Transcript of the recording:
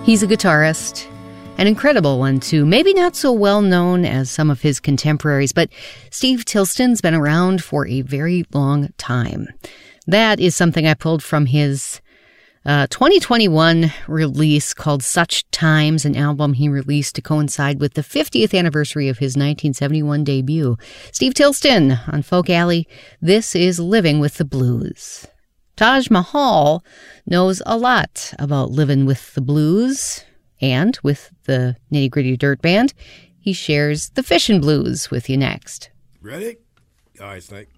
He's a guitarist, an incredible one too, maybe not so well known as some of his contemporaries, but Steve Tilston's been around for a very long time. That is something I pulled from his 2021 release called Such Times, an album he released to coincide with the 50th anniversary of his 1971 debut. Steve Tilston on Folk Alley. This is Living with the Blues. Taj Mahal knows a lot about living with the blues, and with the Nitty Gritty Dirt Band, he shares the Fishin' Blues with you next. Ready? All right, Snake.